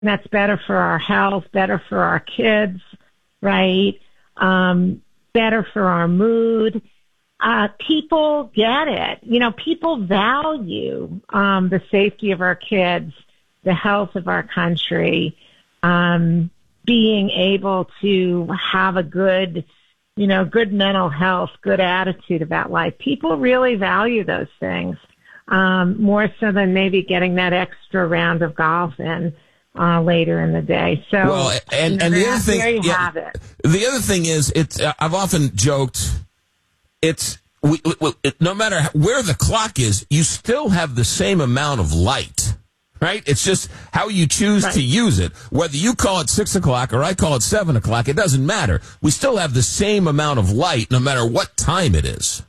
That's better for our health, better for our kids, right? Better for our mood. People get it. People value the safety of our kids, the health of our country, being able to have a good mental health, good attitude about life. People really value those things, more so than maybe getting that extra round of golf in later in the day. So, and the other thing, there you have it. The other thing is, I've often joked, no matter where the clock is, you still have the same amount of light, right? It's just how you choose to use it. Whether you call it 6 o'clock or I call it 7 o'clock, it doesn't matter. We still have the same amount of light, no matter what time it is.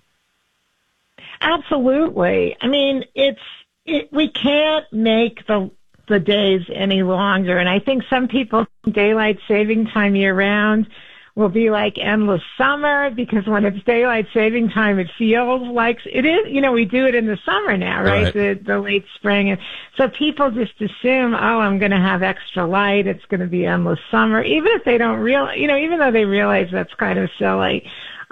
Absolutely. I mean, we can't make the days any longer. And I think some people think daylight saving time year round will be like endless summer, because when it's daylight saving time, it feels like it is. We do it in the summer now, right? The late spring. And so people just assume, I'm going to have extra light. It's going to be endless summer, even if they don't realize, even though they realize that's kind of silly.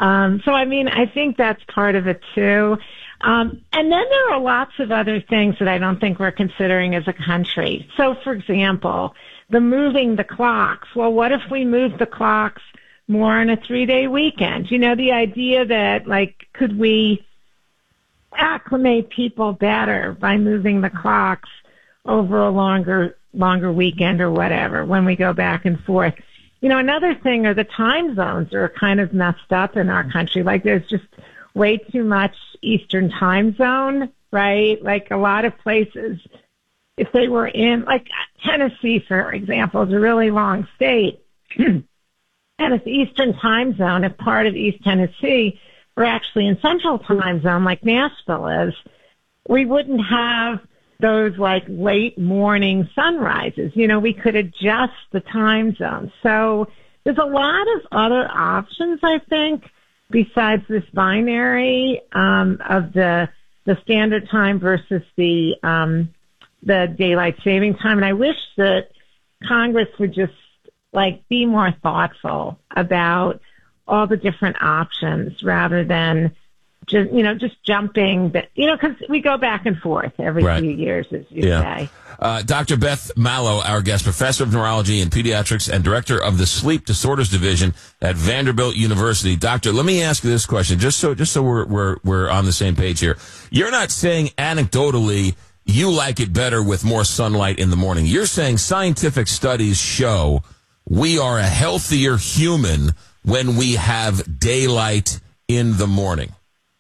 I think that's part of it too. And then there are lots of other things that I don't think we're considering as a country. So, for example, the moving the clocks. Well, what if we move the clocks more on a 3-day weekend? The idea that, could we acclimate people better by moving the clocks over a longer weekend or whatever when we go back and forth? Another thing are the time zones are kind of messed up in our country. There's just way too much Eastern time zone, right? A lot of places, if they were in, Tennessee, for example, is a really long state. And if Eastern time zone, if part of East Tennessee were actually in Central time zone like Nashville is, we wouldn't have those late morning sunrises. We could adjust the time zone. So there's a lot of other options, I think, besides this binary of the standard time versus the daylight saving time. And I wish that Congress would just be more thoughtful about all the different options rather than just jumping, because we go back and forth every few years, as you say. Dr. Beth Mallow, our guest, professor of neurology and pediatrics and director of the Sleep Disorders Division at Vanderbilt University. Doctor, let me ask you this question, just so we're on the same page here. You're not saying anecdotally you like it better with more sunlight in the morning. You're saying scientific studies show we are a healthier human when we have daylight in the morning.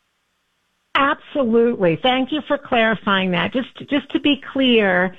Absolutely. Thank you for clarifying that. Just to be clear,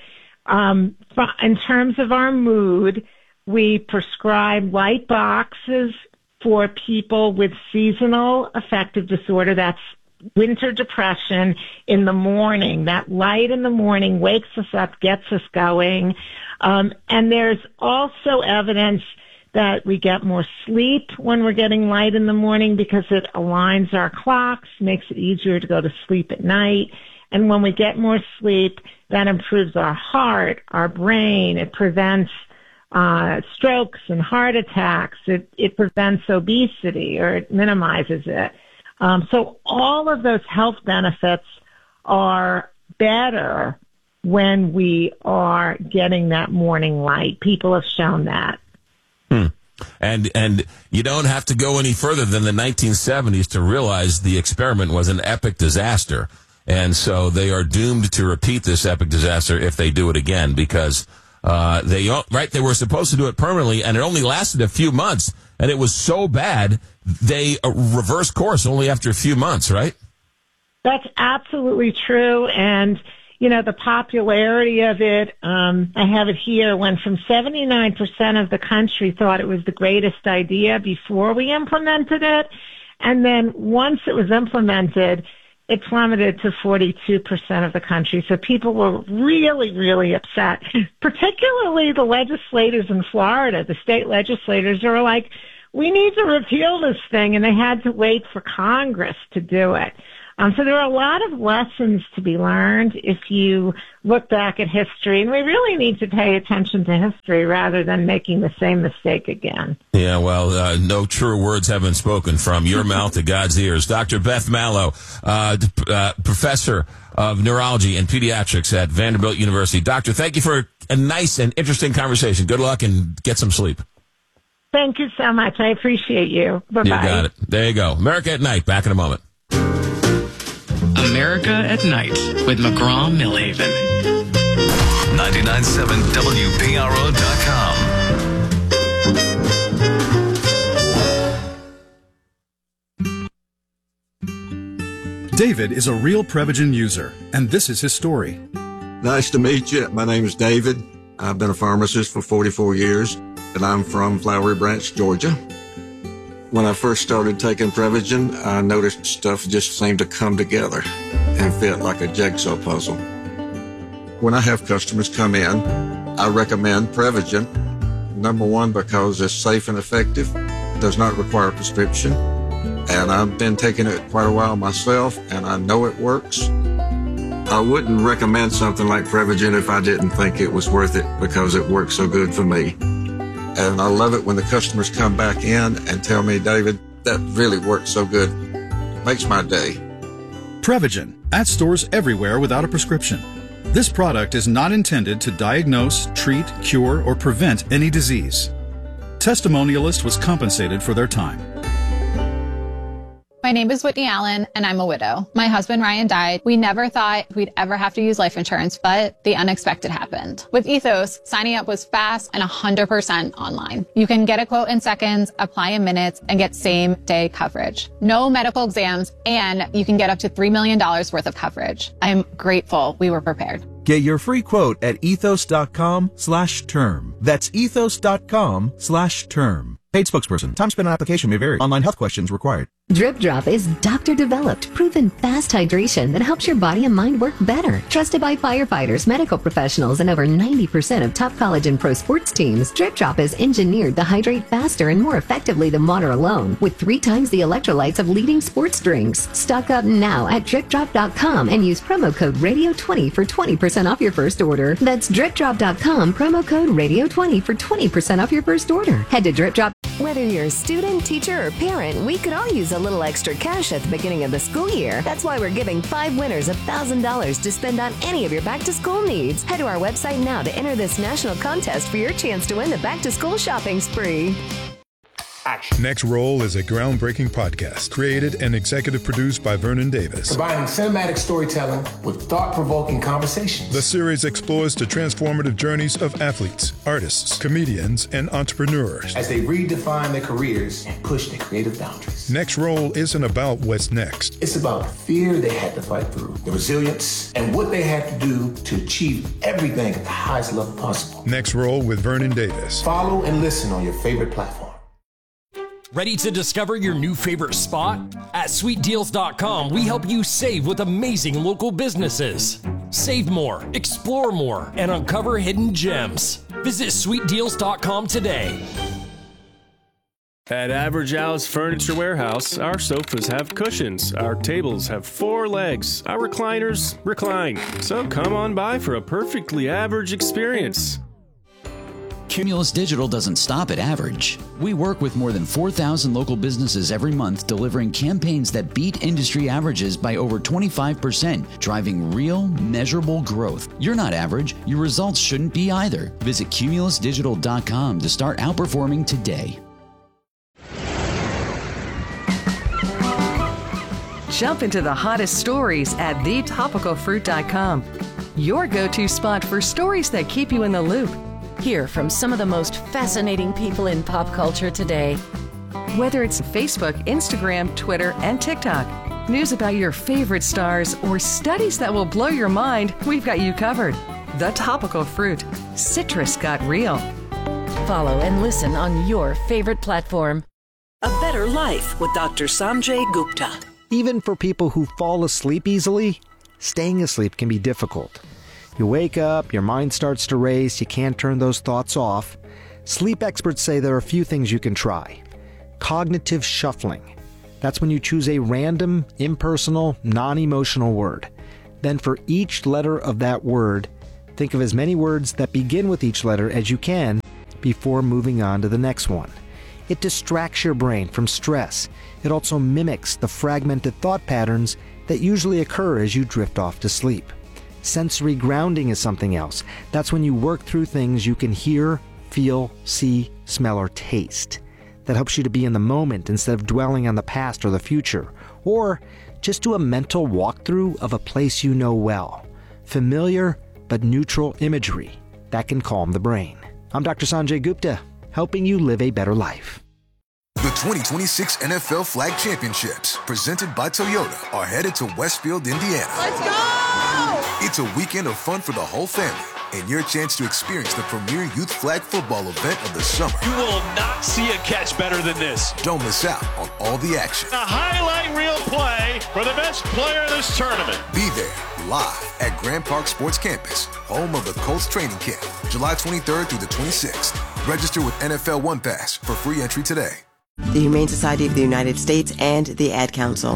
in terms of our mood, we prescribe light boxes for people with seasonal affective disorder. That's winter depression in the morning. That light in the morning wakes us up, gets us going. And there's also evidence that we get more sleep when we're getting light in the morning because it aligns our clocks, makes it easier to go to sleep at night. And when we get more sleep, that improves our heart, our brain. It prevents strokes and heart attacks. It prevents obesity, or it minimizes it. So all of those health benefits are better when we are getting that morning light. People have shown that. And you don't have to go any further than the 1970s to realize the experiment was an epic disaster. And so they are doomed to repeat this epic disaster if they do it again, because they were supposed to do it permanently, and it only lasted a few months, and it was so bad they reversed course only after a few months, right? That's absolutely true. And the popularity of it, I have it here, went from 79% of the country thought it was the greatest idea before we implemented it. And then once it was implemented, it plummeted to 42% of the country. So people were really, really upset, particularly the legislators in Florida. The state legislators are like, we need to repeal this thing, and they had to wait for Congress to do it. So there are a lot of lessons to be learned if you look back at history, and we really need to pay attention to history rather than making the same mistake again. Yeah, well, no truer words have been spoken from your mouth to God's ears. Dr. Beth Mallow, professor of neurology and pediatrics at Vanderbilt University. Doctor, thank you for a nice and interesting conversation. Good luck and get some sleep. Thank you so much. I appreciate you. Bye-bye. You got it. There you go. America at Night. Back in a moment. America at Night with McGraw-Millhaven. 99.7 WPRO.com. David is a real Prevagen user, and this is his story. Nice to meet you. My name is David. I've been a pharmacist for 44 years, and I'm from Flowery Branch, Georgia. When I first started taking Prevagen, I noticed stuff just seemed to come together and fit like a jigsaw puzzle. When I have customers come in, I recommend Prevagen. Number one, because it's safe and effective, does not require a prescription, and I've been taking it quite a while myself, and I know it works. I wouldn't recommend something like Prevagen if I didn't think it was worth it because it works so good for me. And I love it when the customers come back in and tell me, David, that really works so good. Makes my day. Prevagen, at stores everywhere without a prescription. This product is not intended to diagnose, treat, cure, or prevent any disease. Testimonialist was compensated for their time. My name is Whitney Allen, and I'm a widow. My husband, Ryan, died. We never thought we'd ever have to use life insurance, but the unexpected happened. With Ethos, signing up was fast and 100% online. You can get a quote in seconds, apply in minutes, and get same-day coverage. No medical exams, and you can get up to $3 million worth of coverage. I'm grateful we were prepared. Get your free quote at ethos.com/term. That's ethos.com/term. Paid spokesperson. Time spent on application may vary. Online health questions required. Drip Drop is doctor-developed, proven fast hydration that helps your body and mind work better. Trusted by firefighters, medical professionals, and over 90% of top college and pro sports teams, Drip Drop is engineered to hydrate faster and more effectively than water alone, with 3 times the electrolytes of leading sports drinks. Stock up now at DripDrop.com and use promo code RADIO20 for 20% off your first order. That's DripDrop.com, promo code RADIO20 for 20% off your first order. Head to DripDrop. Whether you're a student, teacher, or parent, we could all use a little extra cash at the beginning of the school year. That's why we're giving 5 winners $1,000 to spend on any of your back-to-school needs. Head to our website now to enter this national contest for your chance to win the back-to-school shopping spree. Action. Next Roll is a groundbreaking podcast created and executive produced by Vernon Davis. Combining cinematic storytelling with thought-provoking conversations. The series explores the transformative journeys of athletes, artists, comedians, and entrepreneurs as they redefine their careers and push their creative boundaries. Next Roll isn't about what's next. It's about the fear they had to fight through, the resilience, and what they had to do to achieve everything at the highest level possible. Next Roll with Vernon Davis. Follow and listen on your favorite platform. Ready to discover your new favorite spot? At SweetDeals.com, we help you save with amazing local businesses. Save more, explore more, and uncover hidden gems. Visit SweetDeals.com today. At Average Al's Furniture Warehouse, our sofas have cushions, our tables have 4 legs, our recliners recline. So come on by for a perfectly average experience. Cumulus Digital doesn't stop at average. We work with more than 4,000 local businesses every month, delivering campaigns that beat industry averages by over 25%, driving real, measurable growth. You're not average. Your results shouldn't be either. Visit cumulusdigital.com to start outperforming today. Jump into the hottest stories at thetopicalfruit.com. Your go-to spot for stories that keep you in the loop. Hear from some of the most fascinating people in pop culture today. Whether it's Facebook, Instagram, Twitter, and TikTok, news about your favorite stars, or studies that will blow your mind, we've got you covered. The Topical Fruit. Citrus got real. Follow and listen on your favorite platform. A Better Life with Dr. Sanjay Gupta. Even for people who fall asleep easily, staying asleep can be difficult. You wake up, your mind starts to race, you can't turn those thoughts off. Sleep experts say there are a few things you can try. Cognitive shuffling. That's when you choose a random, impersonal, non-emotional word. Then for each letter of that word, think of as many words that begin with each letter as you can before moving on to the next one. It distracts your brain from stress. It also mimics the fragmented thought patterns that usually occur as you drift off to sleep. Sensory grounding is something else. That's when you work through things you can hear, feel, see, smell, or taste. That helps you to be in the moment instead of dwelling on the past or the future. Or just do a mental walkthrough of a place you know well. Familiar but neutral imagery that can calm the brain. I'm Dr. Sanjay Gupta, helping you live a better life. The 2026 NFL Flag Championships, presented by Toyota, are headed to Westfield, Indiana. Let's go! It's a weekend of fun for the whole family and your chance to experience the premier youth flag football event of the summer. You will not see a catch better than this. Don't miss out on all the action. A highlight reel play for the best player in this tournament. Be there live at Grand Park Sports Campus, home of the Colts training camp, July 23rd through the 26th. Register with NFL One Pass for free entry today. The Humane Society of the United States and the Ad Council.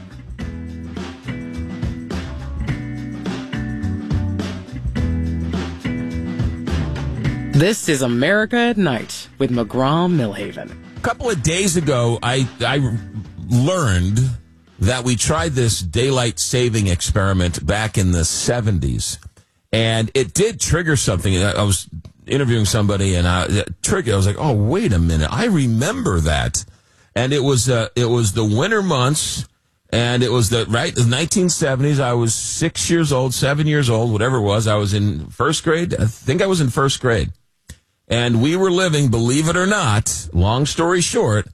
This is America at Night with McGraw-Millhaven. A couple of days ago, I learned that we tried this daylight saving experiment back in the 70s, and it did trigger something. I was interviewing somebody, and I was like, oh, wait a minute, I remember that. And it was the winter months, and it was the 1970s. I was 6 years old, 7 years old, whatever it was. I was in first grade. I think I was in first grade. And we were living, believe it or not, long story short,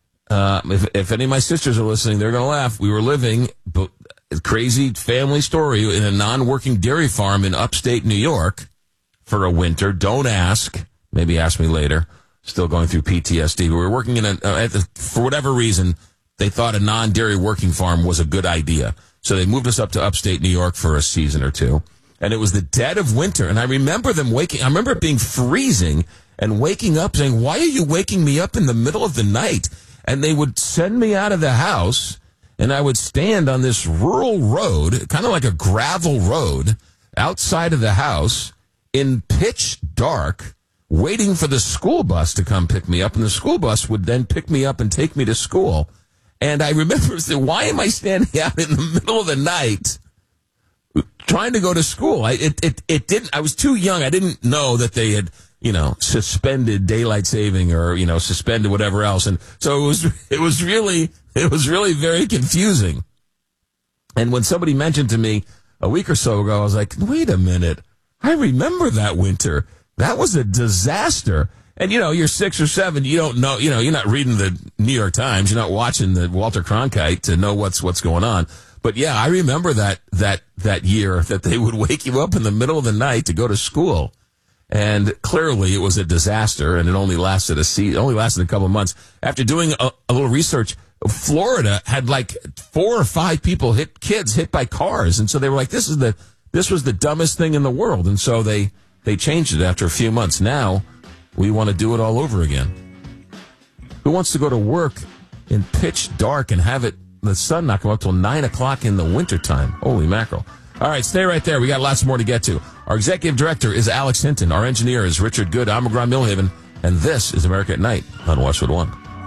if any of my sisters are listening, they're going to laugh. We were living, a crazy family story, in a non-working dairy farm in upstate New York for a winter. Don't ask. Maybe ask me later. Still going through PTSD. We were working in for whatever reason, they thought a non-dairy working farm was a good idea. So they moved us up to upstate New York for a season or two. And it was the dead of winter. And I remember I remember it being freezing and waking up saying, why are you waking me up in the middle of the night? And they would send me out of the house, and I would stand on this rural road, kind of like a gravel road, outside of the house in pitch dark, waiting for the school bus to come pick me up. And the school bus would then pick me up and take me to school. And I remember saying, why am I standing out in the middle of the night trying to go to school? I was too young. I didn't know that they had, suspended daylight saving or, suspended whatever else. And so it was really very confusing. And when somebody mentioned to me a week or so ago, I was like, wait a minute. I remember that winter. That was a disaster. And, you're 6 or 7. You don't know, you're not reading the New York Times. You're not watching the Walter Cronkite to know what's going on. But yeah, I remember that year that they would wake you up in the middle of the night to go to school. And clearly it was a disaster, and it only lasted a couple of months. After doing a little research, Florida had like 4 or 5 kids hit by cars. And so they were like, this was the dumbest thing in the world. And so they changed it after a few months. Now we want to do it all over again. Who wants to go to work in pitch dark and have the sun not come up till 9 o'clock in the wintertime? Holy mackerel. All right, stay right there. We got lots more to get to. Our executive director is Alex Hinton. Our engineer is Richard Good. I'm McGraw-Millhaven, and this is America at Night on Westwood One.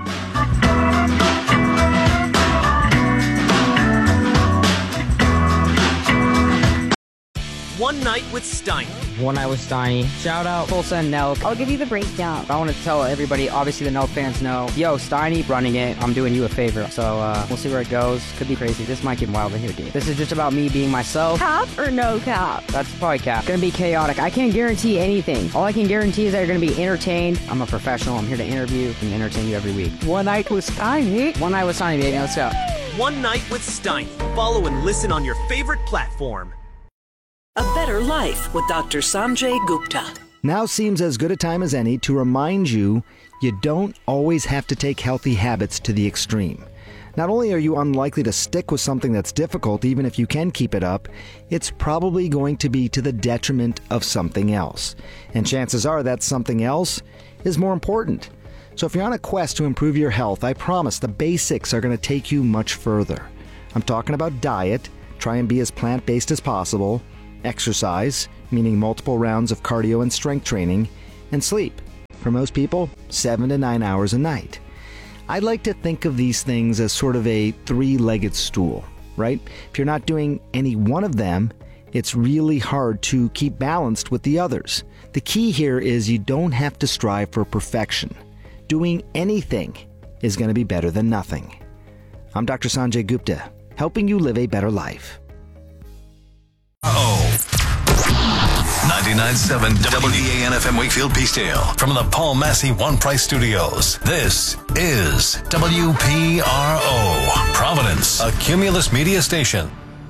One Night with Steiny. One Night with Steiny. Shout out Tulsa and Nelk. I'll give you the breakdown. I want to tell everybody, obviously the Nelk fans know, yo, Steiny running it. I'm doing you a favor. So we'll see where it goes. Could be crazy. This might get wild in here, dude. This is just about me being myself. Cap or no cap? That's probably cap. Gonna be chaotic. I can't guarantee anything. All I can guarantee is that you're gonna be entertained. I'm a professional. I'm here to interview and entertain you every week. One Night with Steiny. One Night with Steiny, baby. Let's go. One Night with Steiny. Follow and listen on your favorite platform. A Better Life with Dr. Sanjay Gupta. Now seems as good a time as any to remind you don't always have to take healthy habits to the extreme. Not only are you unlikely to stick with something that's difficult, even if you can keep it up, it's probably going to be to the detriment of something else. And chances are that something else is more important. So if you're on a quest to improve your health, I promise the basics are going to take you much further. I'm talking about diet, try and be as plant-based as possible, exercise, meaning multiple rounds of cardio and strength training, and sleep. For most people, 7 to 9 hours a night. I'd like to think of these things as sort of a three-legged stool, right? If you're not doing any one of them, it's really hard to keep balanced with the others. The key here is you don't have to strive for perfection. Doing anything is going to be better than nothing. I'm Dr. Sanjay Gupta, helping you live a better life. 99.7 WEAN-FM Wakefield Peacedale from the Paul Massey One Price Studios. This is WPRO, Providence, a Cumulus Media station.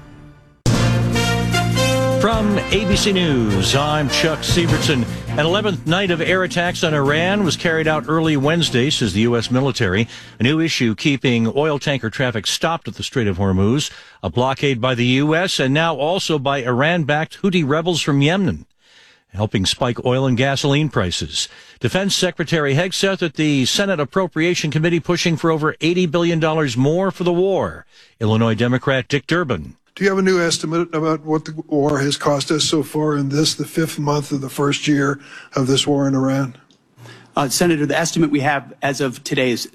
From ABC News, I'm Chuck Sievertson. An 11th night of air attacks on Iran was carried out early Wednesday, says the U.S. military. A new issue keeping oil tanker traffic stopped at the Strait of Hormuz, a blockade by the U.S. and now also by Iran-backed Houthi rebels from Yemen, helping spike oil and gasoline prices. Defense Secretary Hegseth at the Senate Appropriation Committee pushing for over $80 billion more for the war. Illinois Democrat Dick Durbin. Do you have a new estimate about what the war has cost us so far in this, the 5th month of the first year of this war in Iran? Senator, the estimate we have as of today is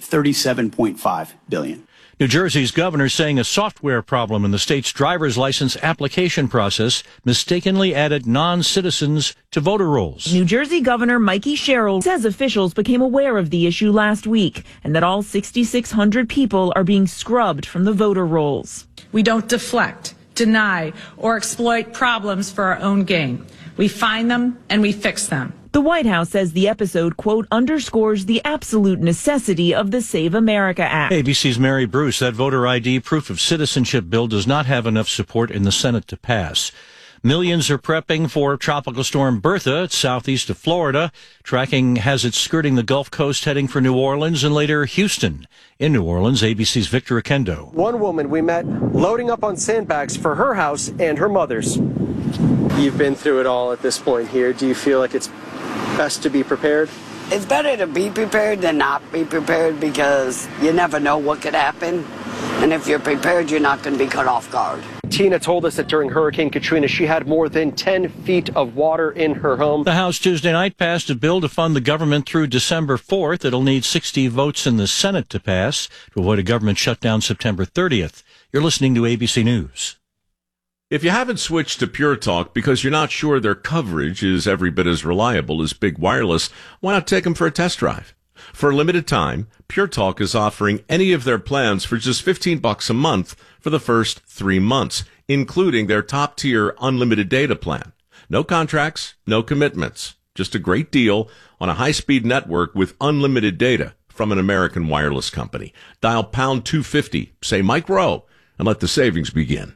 $37.5 billion. New Jersey's governor saying a software problem in the state's driver's license application process mistakenly added non-citizens to voter rolls. New Jersey Governor Mikey Sherrill says officials became aware of the issue last week and that all 6,600 people are being scrubbed from the voter rolls. We don't deflect, deny, or exploit problems for our own gain. We find them and we fix them. The White House says the episode, quote, underscores the absolute necessity of the Save America Act. ABC's Mary Bruce, that voter ID proof of citizenship bill does not have enough support in the Senate to pass. Millions are prepping for Tropical Storm Bertha. It's southeast of Florida. Tracking has it skirting the Gulf Coast, heading for New Orleans and later Houston. In New Orleans, ABC's Victor Akendo. One woman we met loading up on sandbags for her house and her mother's. You've been through it all at this point here. Do you feel like it's best to be prepared? It's better to be prepared than not be prepared because you never know what could happen. And if you're prepared, you're not going to be caught off guard. Tina told us that during Hurricane Katrina, she had more than 10 feet of water in her home. The House Tuesday night passed a bill to fund the government through December 4th. It'll need 60 votes in the Senate to pass to avoid a government shutdown September 30th. You're listening to ABC News. If you haven't switched to Pure Talk because you're not sure their coverage is every bit as reliable as Big Wireless, why not take them for a test drive? For a limited time, Pure Talk is offering any of their plans for just $15 a month for the first 3 months, including their top-tier unlimited data plan. No contracts, no commitments. Just a great deal on a high-speed network with unlimited data from an American wireless company. Dial pound 250, say Mike Rowe, and let the savings begin.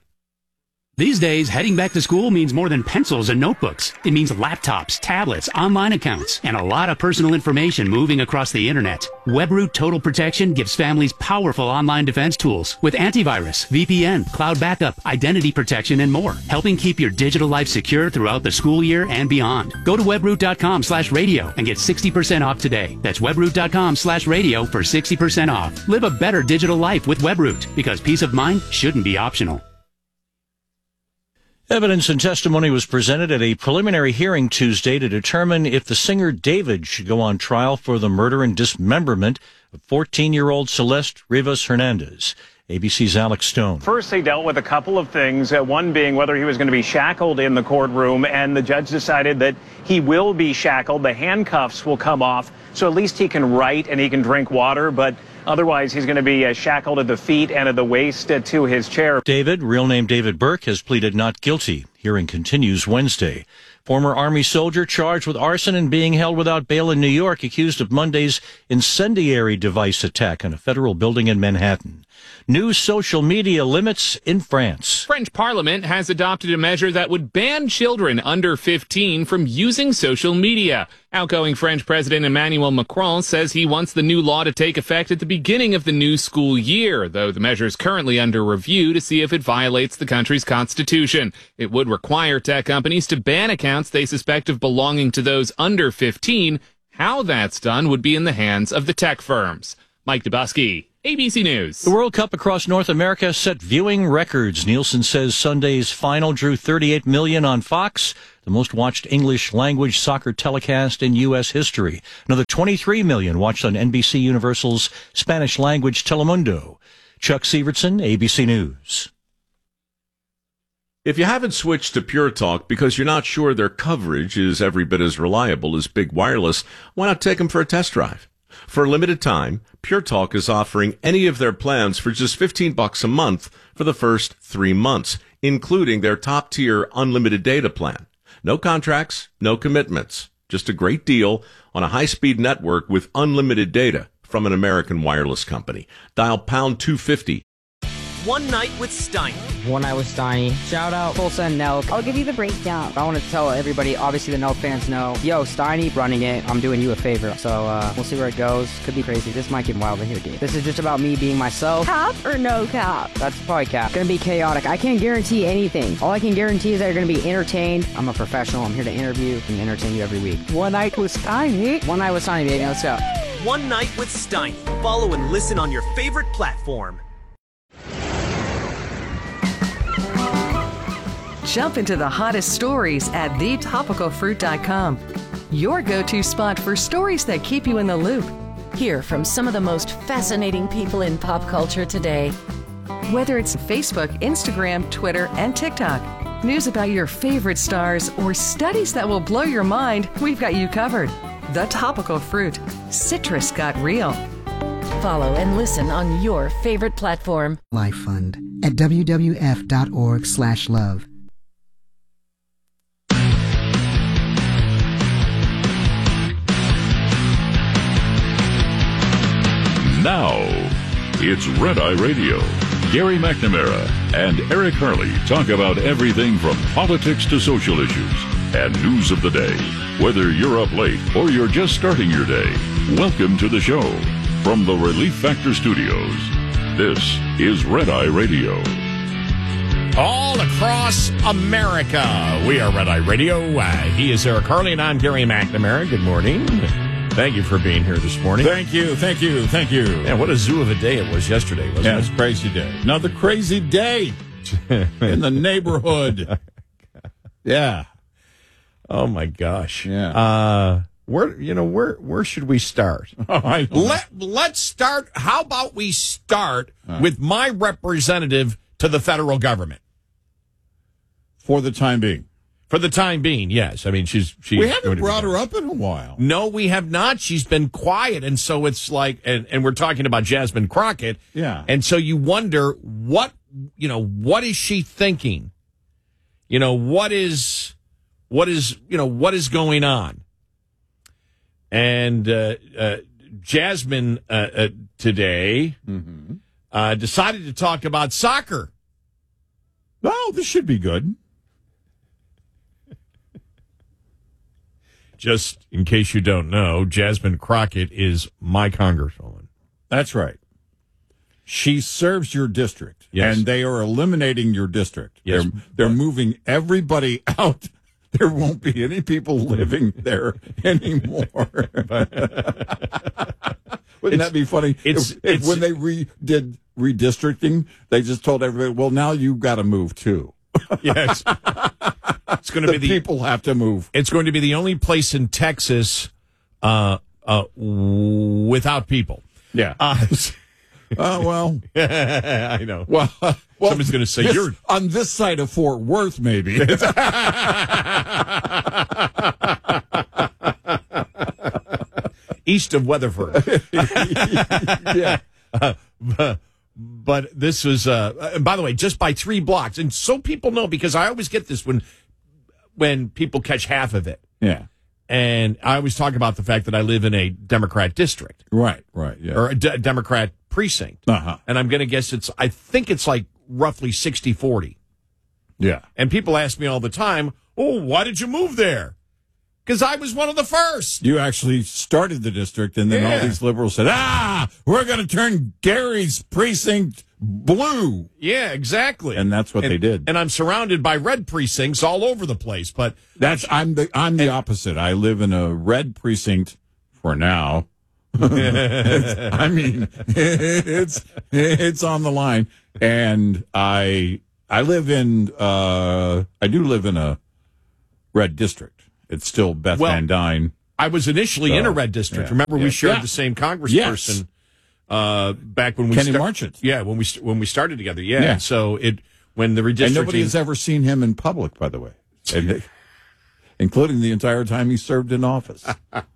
These days, heading back to school means more than pencils and notebooks. It means laptops, tablets, online accounts, and a lot of personal information moving across the internet. WebRoot Total Protection gives families powerful online defense tools with antivirus, VPN, cloud backup, identity protection, and more, helping keep your digital life secure throughout the school year and beyond. Go to webroot.com/radio and get 60% off today. That's webroot.com/radio for 60% off. Live a better digital life with WebRoot, because peace of mind shouldn't be optional. Evidence and testimony was presented at a preliminary hearing Tuesday to determine if the singer David should go on trial for the murder and dismemberment of 14-year-old Celeste Rivas Hernandez. ABC's Alex Stone. First, they dealt with a couple of things, one being whether he was going to be shackled in the courtroom, and the judge decided that he will be shackled. The handcuffs will come off, so at least he can write and he can drink water, but otherwise he's going to be shackled at the feet and at the waist to his chair. David, real name David Burke, has pleaded not guilty. Hearing continues Wednesday. Former Army soldier charged with arson and being held without bail in New York, accused of Monday's incendiary device attack on a federal building in Manhattan. New social media limits in France. French Parliament has adopted a measure that would ban children under 15 from using social media. Outgoing French President Emmanuel Macron says he wants the new law to take effect at the beginning of the new school year, though the measure is currently under review to see if it violates the country's constitution. It would require tech companies to ban accounts they suspect of belonging to those under 15 How that's done would be in the hands of the tech firms. Mike Dubusky, ABC News. The World Cup across North America set viewing records. Nielsen says Sunday's final drew 38 million on Fox, the most watched English language soccer telecast in U.S. history. Another 23 million watched on NBC Universal's Spanish language Telemundo. Chuck Sievertson, ABC News. If you haven't switched to Pure Talk because you're not sure their coverage is every bit as reliable as big wireless, why not take them for a test drive? For a limited time, Pure Talk is offering any of their plans for just $15 a month for the first 3 months, including their top-tier unlimited data plan. No contracts, no commitments. Just a great deal on a high-speed network with unlimited data from an American wireless company. Dial pound 250. One Night with Steiny. One Night with Steiny. Shout out Tulsa and Nelk. I'll give you the breakdown. I want to tell everybody, obviously the Nelk fans know, yo, Steiny running it. I'm doing you a favor. So we'll see where it goes. Could be crazy. This might get wild in here, dude. This is just about me being myself. Cap or no cap? That's probably cap. Gonna be chaotic. I can't guarantee anything. All I can guarantee is that you're gonna be entertained. I'm a professional. I'm here to interview and entertain you every week. One Night with Steiny. One Night with Steiny, baby. Let's go. One Night with Steiny. Follow and listen on your favorite platform. Jump into the hottest stories at thetopicalfruit.com. Your go-to spot for stories that keep you in the loop. Hear from some of the most fascinating people in pop culture today. Whether it's Facebook, Instagram, Twitter, and TikTok, news about your favorite stars, or studies that will blow your mind, we've got you covered. The Topical Fruit. Citrus got real. Follow and listen on your favorite platform. Life Fund at wwf.org/love. Now, it's Red Eye Radio. Gary McNamara and Eric Harley talk about everything from politics to social issues and news of the day. Whether you're up late or you're just starting your day, welcome to the show. From the Relief Factor Studios, this is Red Eye Radio. All across America, we are Red Eye Radio. He is Eric Harley, and I'm Gary McNamara. Good morning. Thank you for being here this morning. Thank you. Man, what a zoo of a day it was yesterday, wasn't it? It's a crazy day. Another crazy day in the neighborhood. Yeah. Oh, my gosh. Yeah. Where should we start? Let's start. How about we start with my representative to the federal government? For the time being. For the time being, yes. I mean, she's we haven't brought her up in a while. No, we have not. She's been quiet, and so it's like, and we're talking about Jasmine Crockett. Yeah. And so you wonder what is she thinking? What is going on? And Jasmine today decided to talk about soccer. Oh, this should be good. Just in case you don't know, Jasmine Crockett is my congresswoman. That's right. She serves your district, yes. And they are eliminating your district. Yes. They're moving everybody out. There won't be any people living there anymore. Wouldn't that be funny? If when they did redistricting, they just told everybody, well, now you've got to move too. Yes. It's going to be people have to move. It's going to be the only place in Texas without people. Yeah. Well, I know. Well, somebody's going to say you're on this side of Fort Worth, maybe. East of Weatherford. Yeah. But this was, and by the way, just by 3 blocks. And so people know, because I always get this when people catch half of it. Yeah. And I always talk about the fact that I live in a Democrat district. Right, yeah. Or a Democrat precinct. Uh-huh. And I'm going to guess I think it's like roughly 60-40. Yeah. And people ask me all the time, oh, why did you move there? Because I was one of the first. You actually started the district, and then all these liberals said, we're going to turn Gary's precinct blue. Yeah, exactly. And that's what they did. And I'm surrounded by red precincts all over the place. But I'm the opposite. I live in a red precinct for now. It's on the line, and I do live in a red district. It's still Beth Van Dyne. I was initially in a red district. Remember, we shared the same congressperson back when we Kenny Marchant. Yeah, when we started together. Yeah. And so when the redistricting, and nobody has ever seen him in public, by the way, including the entire time he served in office.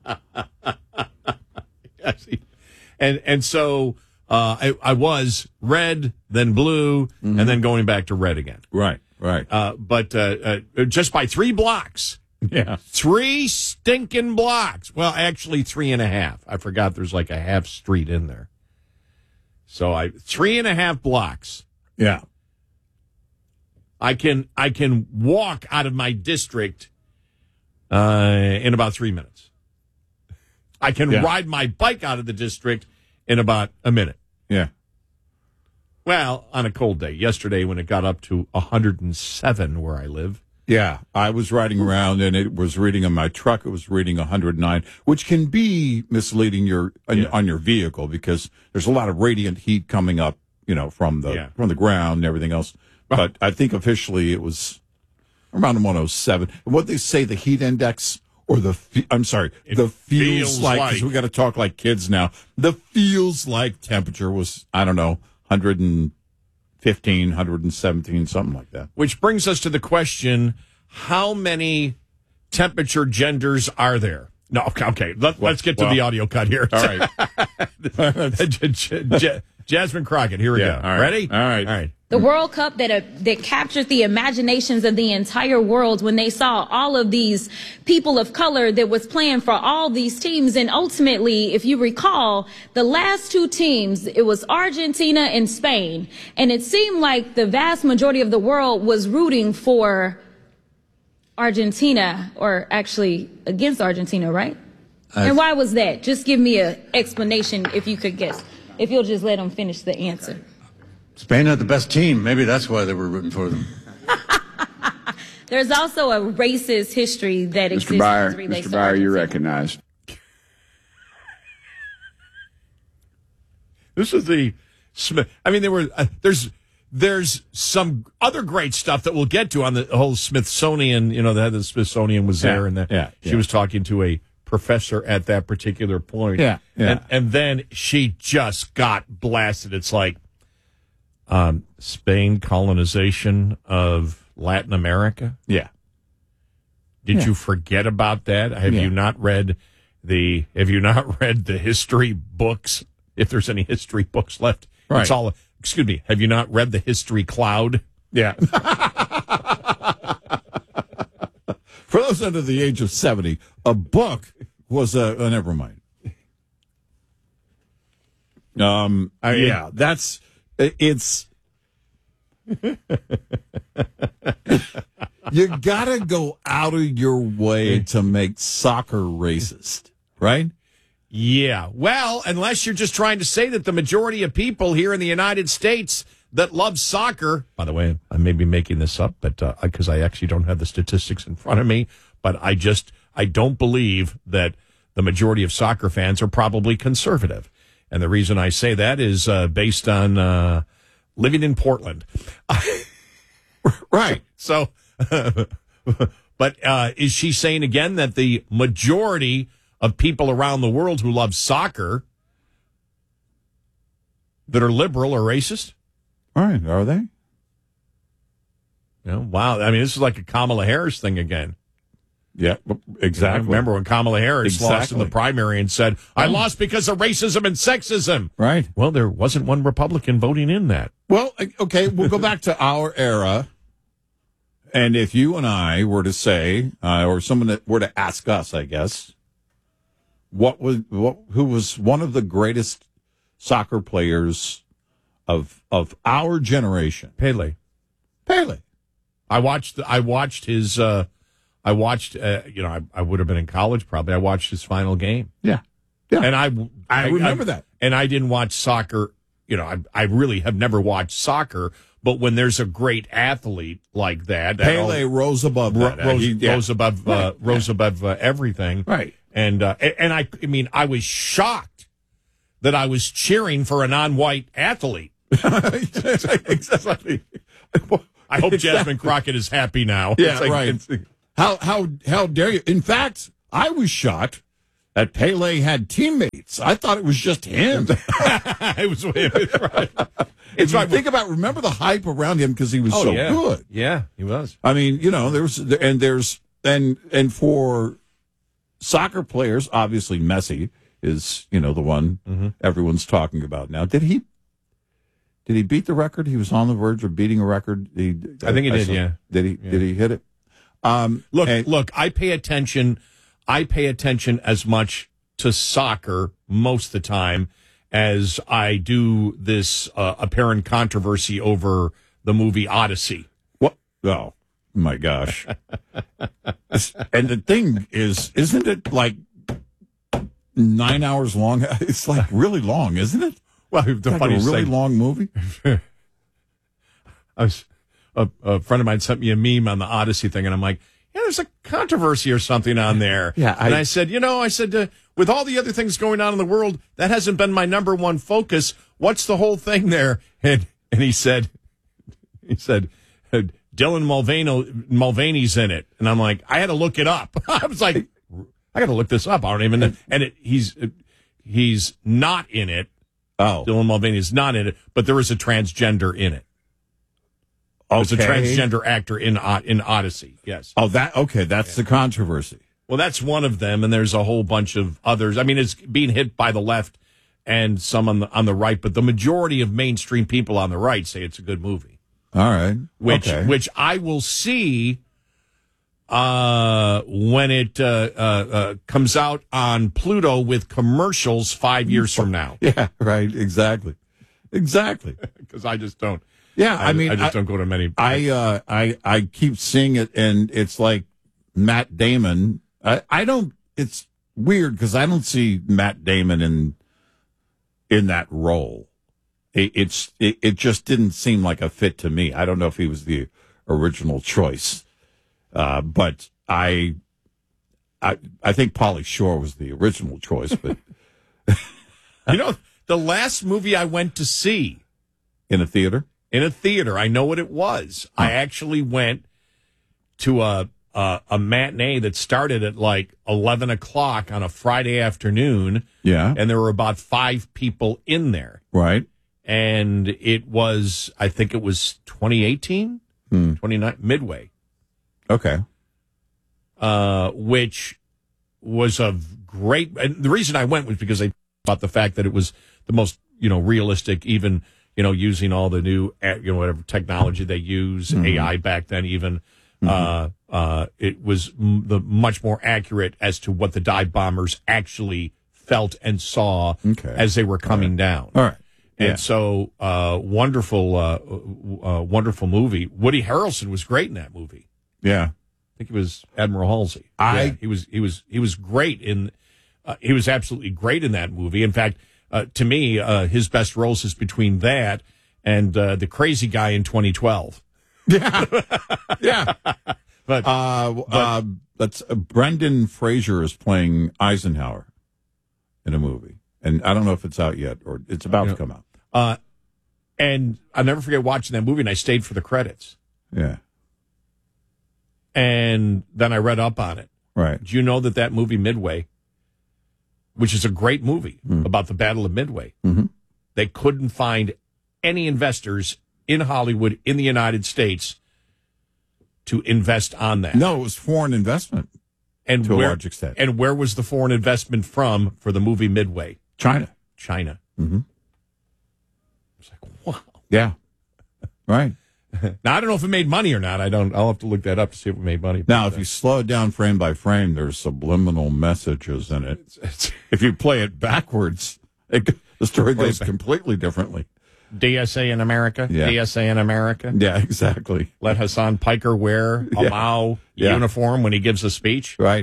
And so I was red, then blue, and then going back to red again. Right. But just by 3 blocks. Yeah. 3 stinking blocks. Well, actually 3.5. I forgot there's like a half street in there. So 3.5 blocks. Yeah. I can walk out of my district in about 3 minutes. I can ride my bike out of the district in about a minute. Yeah. Well, on a cold day. Yesterday, when it got up to 107 where I live. Yeah. I was riding around, and it was reading on my truck. It was reading 109, which can be misleading on your vehicle because there's a lot of radiant heat coming up, from the ground and everything else. But I think officially it was around 107. What they say, the heat index. Or the feels like, because we got to talk like kids now. The feels like temperature was, 115, 117, something like that. Which brings us to the question, how many temperature genders are there? No, okay. Let's get to the audio cut here. All right. Jasmine Crockett, here we go. All right. Ready? All right. The World Cup that captured the imaginations of the entire world when they saw all of these people of color that was playing for all these teams. And ultimately, if you recall, the last 2 teams, it was Argentina and Spain. And it seemed like the vast majority of the world was rooting for Argentina, or actually against Argentina, right? And why was that? Just give me an explanation if you could guess. If you'll just let them finish the answer. Spain had the best team. Maybe that's why they were rooting for them. There's also a racist history that exists. Mr. Byer, you're recognized. This is the Smith. I mean, there's some other great stuff that we'll get to on the whole Smithsonian. The Smithsonian was there, and she was talking to a professor at that particular point. Yeah. And then she just got blasted. It's like Spain colonization of Latin America. Yeah. Did you forget about that? Have you not read the history books? If there's any history books left, right. It's all. Excuse me. Have you not read the history cloud? Yeah. For those under the age of 70, a book was never mind. It's you gotta go out of your way to make soccer racist, right? Yeah. Well, unless you're just trying to say that the majority of people here in the United States that love soccer, by the way, I may be making this up, but because I actually don't have the statistics in front of me, but I don't believe that the majority of soccer fans are probably conservative. And the reason I say that is based on living in Portland. Right. So, but is she saying again that the majority of people around the world who love soccer that are liberal are racist? All right. Are they? Wow. I mean, this is like a Kamala Harris thing again. Yeah, exactly. Remember when Kamala Harris lost in the primary and said, I lost because of racism and sexism. Right. Well, there wasn't one Republican voting in that. Well, okay, we'll go back to our era. And if you and I were to say, or someone that were to ask us, I guess, who was one of the greatest soccer players of our generation? Pele. I watched his. I would have been in college probably. I watched his final game. Yeah. And I remember that. And I didn't watch soccer. I really have never watched soccer. But when there's a great athlete like that, Pele rose above that. Rose above everything. Right. And I mean, I was shocked that I was cheering for a non-white athlete. Exactly. I hope Jasmine Crockett is happy now. Yeah, right. How dare you? In fact, I was shocked that Pele had teammates. I thought it was just him. It was him. It's right. It's right. Remember the hype around him because he was so good. Yeah, he was. I mean, and for soccer players, obviously Messi is, the one everyone's talking about now. Did he beat the record? He was on the verge of beating a record. I think he did. Yeah. Did he? Yeah. Did he hit it? Look. I pay attention. As much to soccer most of the time as I do this apparent controversy over the movie Odyssey. What? Oh my gosh! And the thing is, isn't it like 9 hours long? It's like really long, isn't it? Well, the funniest really thing, long movie. A friend of mine sent me a meme on the Odyssey thing, and I'm like, yeah, there's a controversy or something on there. Yeah, I said, with all the other things going on in the world, that hasn't been my number one focus. What's the whole thing there? And he said, Dylan Mulvaney's in it, and I'm like, I had to look it up. I was like, I got to look this up. I don't even know. And he's not in it. Oh, Dylan Mulvaney is not in it, but there is a transgender in it. There's a transgender actor in Odyssey. Yes. Oh, that's the controversy. Well, that's one of them, and there's a whole bunch of others. I mean, it's being hit by the left and some on the right, but the majority of mainstream people on the right say it's a good movie. All right. Which I will see when it comes out on Pluto with commercials 5 years from now. Yeah, right. Exactly. Because I just don't. Yeah, I just don't go to many. I keep seeing it, and it's like Matt Damon. I don't. It's weird because I don't see Matt Damon in that role. It just didn't seem like a fit to me. I don't know if he was the original choice, but I think Pauly Shore was the original choice. But the last movie I went to see in a theater. I know what it was. Huh. I actually went to a matinee that started at like 11 o'clock on a Friday afternoon. Yeah. And there were about 5 people in there. Right. And I think it was 2018, 29, Midway. Okay. Which was a great, and the reason I went was because I thought the fact that it was the most, realistic, even, using all the new, whatever technology they use, AI back then even, it was much more accurate as to what the dive bombers actually felt and saw as they were coming down. All right. And so, wonderful movie. Woody Harrelson was great in that movie. Yeah. I think he was Admiral Halsey. He was great he was absolutely great in that movie. In fact, to me, his best roles is between that and the crazy guy in 2012. Yeah. Yeah. But that's Brendan Fraser is playing Eisenhower in a movie. And I don't know if it's out yet or it's about to come out. And I'll never forget watching that movie, and I stayed for the credits. Yeah. And then I read up on it. Right. Do you know that movie Midway, which is a great movie about the Battle of Midway, they couldn't find any investors in Hollywood, in the United States, to invest on that. No, it was foreign investment to a large extent. And where was the foreign investment from for the movie Midway? China. Mm-hmm. It's like, wow. Yeah. Right. Now, I don't know if it made money or not. I'll have to look that up to see if it made money. Now, if you slow it down frame by frame, there's subliminal messages in it. If you play it backwards, the story goes completely differently. DSA in America. Yeah. DSA in America. Yeah, exactly. Let Hassan Piker wear a Mao uniform when he gives a speech. Right.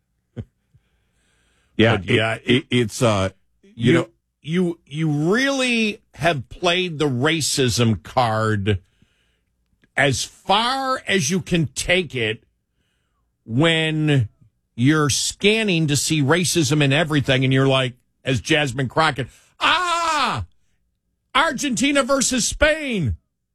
Yeah. But it's you really have played the racism card as far as you can take it when you're scanning to see racism in everything, and you're like, as Jasmine Crockett, Argentina versus Spain.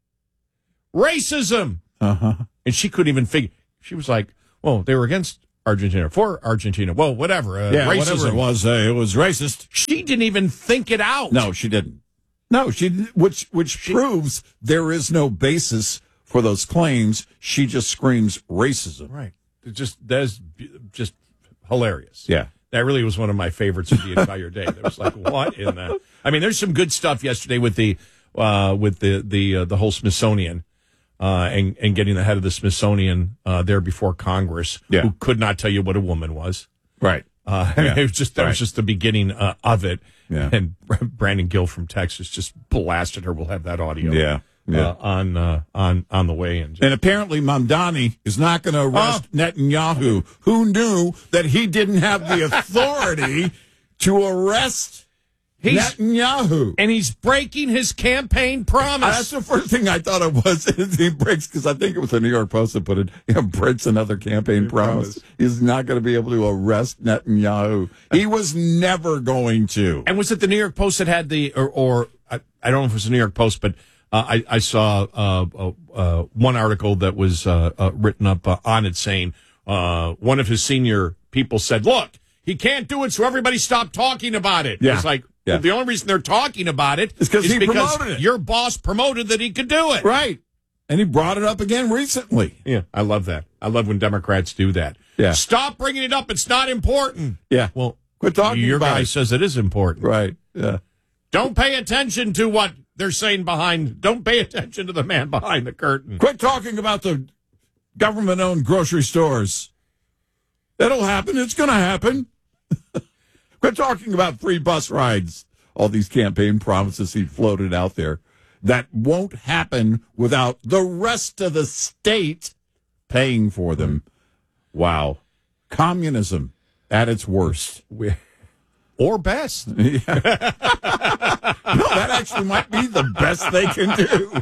Racism. Uh-huh. And she couldn't even figure. She was like, well, they were against Argentina, for Argentina. Well, whatever. Racism. Whatever it was racist. She didn't even think it out. No, she didn't. No, she which proves there is no basis for those claims. She just screams racism. Right. That's just hilarious. Yeah. That really was one of my favorites of the entire day. There was like, what in that? I mean, there's some good stuff yesterday with the whole Smithsonian. And getting the head of the Smithsonian there before Congress, who could not tell you what a woman was. Right. It was just was just the beginning of it. Yeah. And Brandon Gill from Texas just blasted her. We'll have that audio. On the way in. And apparently Mamdani is not going to arrest Netanyahu, who knew that he didn't have the authority to arrest Netanyahu. And he's breaking his campaign promise. That's the first thing I thought it was. He breaks, because I think it was the New York Post that put it, breaks another campaign promise. He's not going to be able to arrest Netanyahu. He was never going to. And was it the New York Post that had I don't know if it was the New York Post, but I saw one article that was written up on it saying one of his senior people said, look, he can't do it, so everybody stop talking about it. Yeah. It's like, well, the only reason they're talking about it is because promoted it. Your boss promoted that he could do it. Right. And he brought it up again recently. Yeah, I love that. I love when Democrats do that. Yeah. Stop bringing it up. It's not important. Yeah. Well, quit talking your about guy it. says it is important. Right. Yeah. Don't pay attention to what they're saying behind. Don't pay attention to the man behind the curtain. Quit talking about the government-owned grocery stores. That'll happen. It's going to happen. Quit talking about free bus rides. All these campaign promises he floated out there. That won't happen without the rest of the state paying for them. Wow. Communism at its worst. Or best. Yeah. No, that actually might be the best they can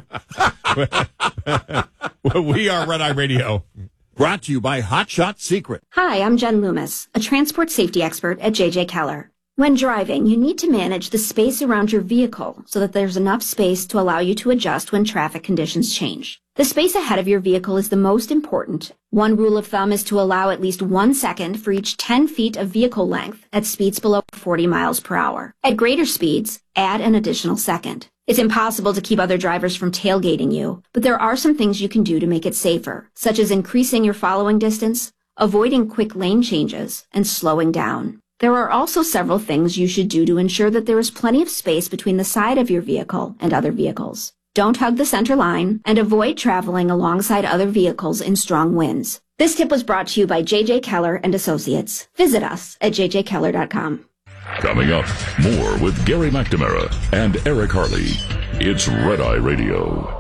do. We are Red Eye Radio. Brought to you by Hot Shot Secret. Hi, I'm Jen Loomis, a transport safety expert at JJ Keller. When driving, you need to manage the space around your vehicle so that there's enough space to allow you to adjust when traffic conditions change. The space ahead of your vehicle is the most important. One rule of thumb is to allow at least 1 second for each 10 feet of vehicle length at speeds below 40 miles per hour. At greater speeds, add an additional second. It's impossible to keep other drivers from tailgating you, but there are some things you can do to make it safer, such as increasing your following distance, avoiding quick lane changes, and slowing down. There are also several things you should do to ensure that there is plenty of space between the side of your vehicle and other vehicles. Don't hug the center line, and avoid traveling alongside other vehicles in strong winds. This tip was brought to you by JJ Keller and Associates. Visit us at jjkeller.com. Coming up, more with Gary McNamara and Eric Harley. It's Red Eye Radio.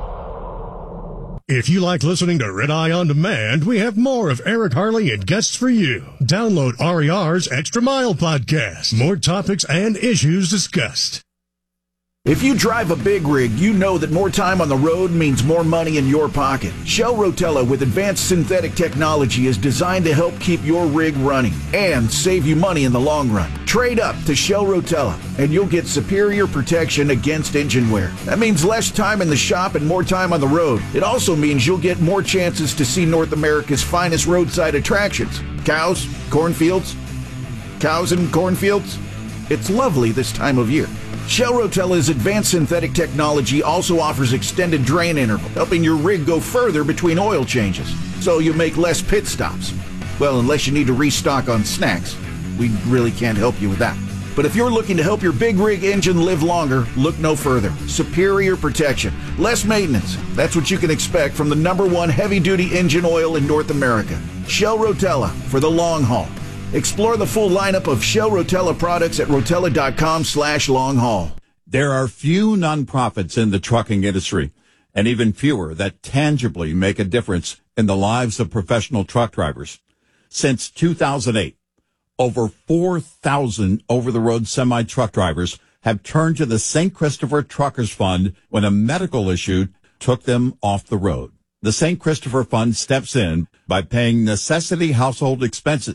If you like listening to Red Eye On Demand, we have more of Eric Harley and guests for you. Download RER's Extra Mile podcast. More topics and issues discussed. If you drive a big rig, you know that more time on the road means more money in your pocket. Shell Rotella with advanced synthetic technology is designed to help keep your rig running and save you money in the long run. Trade up to Shell Rotella and you'll get superior protection against engine wear. That means less time in the shop and more time on the road. It also means you'll get more chances to see North America's finest roadside attractions. Cows, cornfields, cows and cornfields. It's lovely this time of year. Shell Rotella's advanced synthetic technology also offers extended drain interval, helping your rig go further between oil changes, so you make less pit stops. Well, unless you need to restock on snacks. We really can't help you with that. But if you're looking to help your big rig engine live longer, look no further. Superior protection, less maintenance. That's what you can expect from the #1 heavy-duty engine oil in North America. Shell Rotella for the long haul. Explore the full lineup of Shell Rotella products at rotella.com/long haul. There are few nonprofits in the trucking industry, and even fewer that tangibly make a difference in the lives of professional truck drivers. Since 2008, over 4,000 over-the-road semi-truck drivers have turned to the St. Christopher Truckers Fund when a medical issue took them off the road. The St. Christopher Fund steps in by paying necessity household expenses,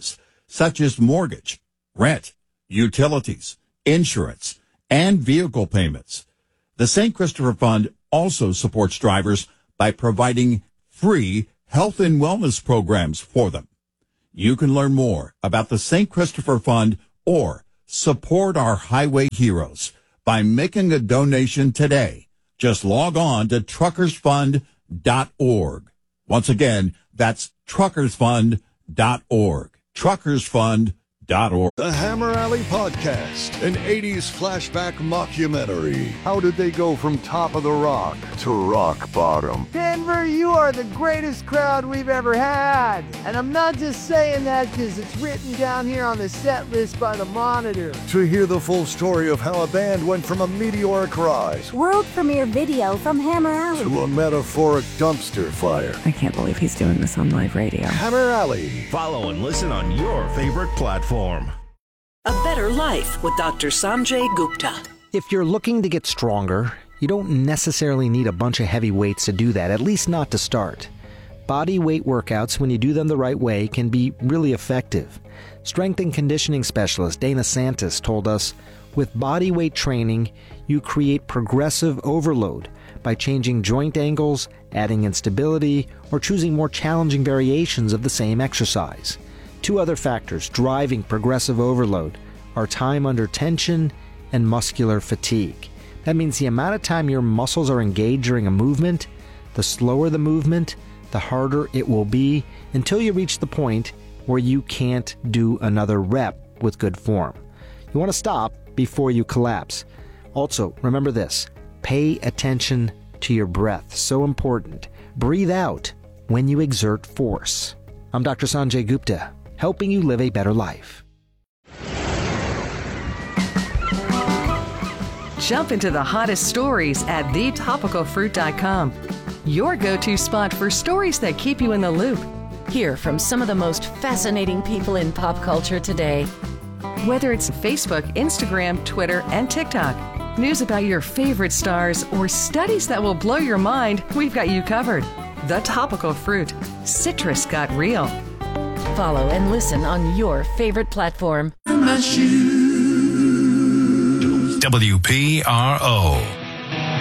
such as mortgage, rent, utilities, insurance, and vehicle payments. The St. Christopher Fund also supports drivers by providing free health and wellness programs for them. You can learn more about the St. Christopher Fund or support our highway heroes by making a donation today. Just log on to truckersfund.org. Once again, that's truckersfund.org. Truckersfund.org. The Hammer Alley Podcast, an 80s flashback mockumentary. How did they go from top of the rock to rock bottom? Denver, you are the greatest crowd we've ever had. And I'm not just saying that because it's written down here on the set list by the Monitor. To hear the full story of how a band went from a meteoric rise, World premiere video from Hammer Alley, to a metaphoric dumpster fire. I can't believe he's doing this on live radio. Hammer Alley. Follow and listen on your favorite platform. A Better Life with Dr. Sanjay Gupta. If you're looking to get stronger, you don't necessarily need a bunch of heavy weights to do that, at least not to start. Body weight workouts, when you do them the right way, can be really effective. Strength and conditioning specialist Dana Santis told us, with body weight training, you create progressive overload by changing joint angles, adding instability, or choosing more challenging variations of the same exercise. Two other factors driving progressive overload are time under tension and muscular fatigue. That means the amount of time your muscles are engaged during a movement, the slower the movement, the harder it will be until you reach the point where you can't do another rep with good form. You want to stop before you collapse. Also, remember this, pay attention to your breath. So important. Breathe out when you exert force. I'm Dr. Sanjay Gupta, helping you live a better life. Jump into the hottest stories at thetopicalfruit.com. Your go-to spot for stories that keep you in the loop. Hear from some of the most fascinating people in pop culture today. Whether it's Facebook, Instagram, Twitter, and TikTok, news about your favorite stars, or studies that will blow your mind, we've got you covered. The Topical Fruit. Citrus got real. Follow and listen on your favorite platform. WPRO.